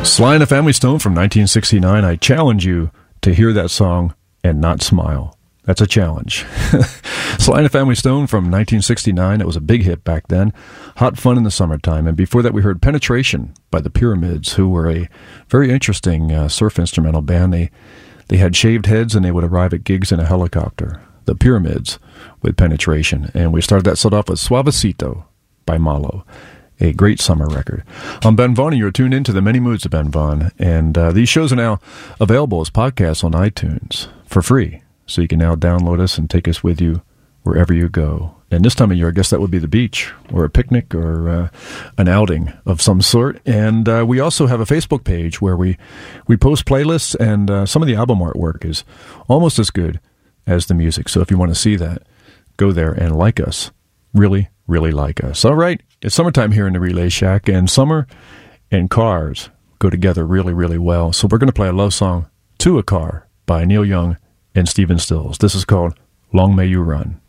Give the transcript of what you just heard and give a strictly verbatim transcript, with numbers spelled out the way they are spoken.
Sly and the Family Stone from nineteen sixty-nine. I challenge you to hear that song and not smile. That's a challenge. Sly and the Family Stone from nineteen sixty-nine. It was a big hit back then. Hot fun in the summertime. And before that, we heard Penetration by the Pyramids, who were a very interesting uh, surf instrumental band. They, they had shaved heads, and they would arrive at gigs in a helicopter. The Pyramids with Penetration. And we started that set off with Suavecito by Malo. A great summer record. I'm Ben Vaughn, and you're tuned into the many moods of Ben Vaughn. And uh, these shows are now available as podcasts on iTunes for free. So you can now download us and take us with you wherever you go. And this time of year, I guess that would be the beach or a picnic or uh, an outing of some sort. And uh, we also have a Facebook page where we, we post playlists, and uh, some of the album artwork is almost as good as the music. So if you want to see that, go there and like us. Really, really like us. All right. It's summertime here in the Relay Shack, and summer and cars go together really, really well. So we're going to play a love song to a car by Neil Young and Stephen Stills. This is called Long May You Run.